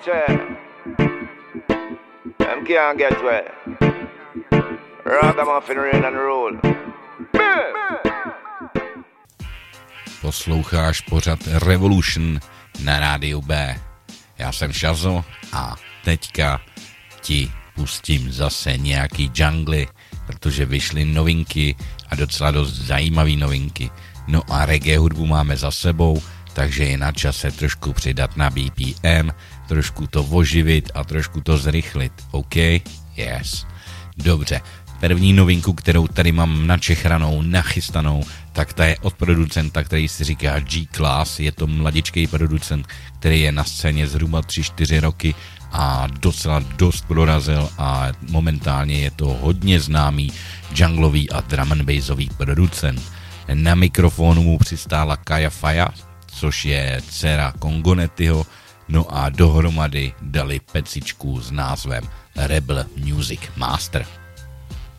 Them can't get wet. Ragamuffin rain and roll. Posloucháš pořad Revolution na rádiu B. Já jsem Šazo a teďka ti pustím zase nějaký jungly, protože vyšly novinky a docela dost zajímavé novinky. No a reggae hudbu máme za sebou, takže je na čase trošku přidat na BPM, trošku to oživit a trošku to zrychlit, OK? Yes. Dobře, první novinku, kterou tady mám načechranou, nachystanou, tak ta je od producenta, který si říká G-Class, je to mladičký producent, který je na scéně zhruba 3-4 roky a docela dost prorazil a momentálně je to hodně známý junglový a drum and bassový producent. Na mikrofonu mu přistála Kaya Faya, což je dcera Kongonettiho, no a dohromady dali pecičku s názvem Rebel Music Master.